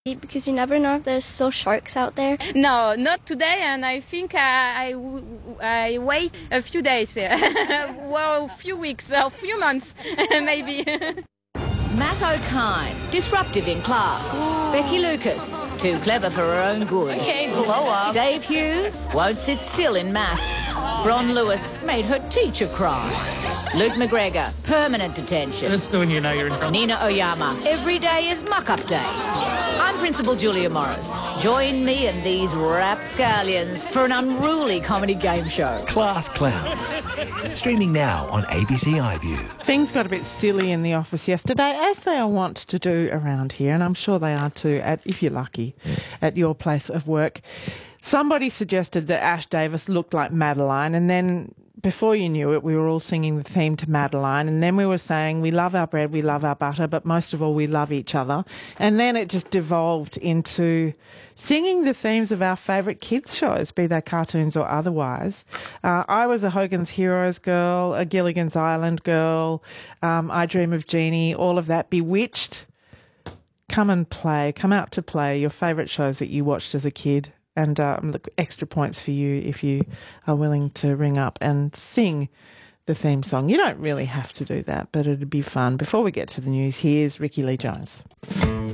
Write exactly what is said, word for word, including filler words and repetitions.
Because you never know if there's still sharks out there. No, not today, and I think I, I, I wait a few days, well, a few weeks, a few months, maybe. Matt O'Kine, disruptive in class. Ooh. Becky Lucas, too clever for her own good. Okay, blow up. Dave Hughes, won't sit still in maths. Bron Lewis made her teacher cry. Luke McGregor, permanent detention. That's when you know you're in trouble. Nina Oyama, every day is muck-up day. I'm Principal Julia Morris. Join me and these rapscallions for an unruly comedy game show. Class Clowns. Streaming now on A B C iView. Things got a bit silly in the office yesterday, as they are wont to do around here, and I'm sure they are too, at, if you're lucky, at your place of work. Somebody suggested that Ash Davis looked like Madeline, and then before you knew it, we were all singing the theme to Madeline, and then we were saying we love our bread, we love our butter, but most of all we love each other. And then it just devolved into singing the themes of our favourite kids' shows, be they cartoons or otherwise. Uh, I was a Hogan's Heroes girl, a Gilligan's Island girl, um, I Dream of Jeannie, all of that. Bewitched. Come and play, come out to play your favourite shows that you watched as a kid. And um, look, extra points for you if you are willing to ring up and sing the theme song. You don't really have to do that, but it'd be fun. Before we get to the news, here's Ricky Lee Jones.